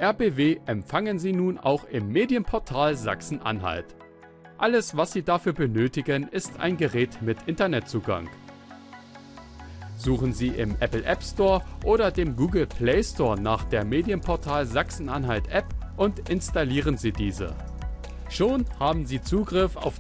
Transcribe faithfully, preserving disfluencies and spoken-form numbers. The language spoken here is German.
R B W empfangen Sie nun auch im Medienportal Sachsen-Anhalt. Alles, was Sie dafür benötigen, ist ein Gerät mit Internetzugang. Suchen Sie im Apple App Store oder dem Google Play Store nach der Medienportal Sachsen-Anhalt App und installieren Sie diese. Schon haben Sie Zugriff auf